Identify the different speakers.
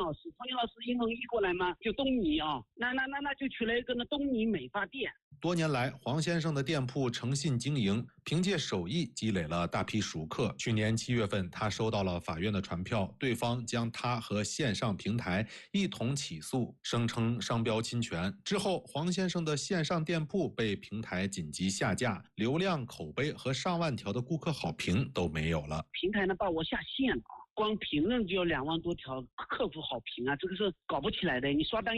Speaker 1: 老师英文译过来嘛，就东尼啊，那就去了一个东尼美发店。
Speaker 2: 多年来，黄先生的店铺诚信经营，凭借手艺积累了大批熟客。去年7月份，他收到了法院的传票，对方将他和线上平台一同起诉，声称商标侵权。之后，黄先生的线上店铺被平台紧急下架，流量、口碑和上万条的顾客好评都没有了。
Speaker 1: 平台把我下线了，光评论就要2万多条客户好评啊，这个是搞不起来的。你刷单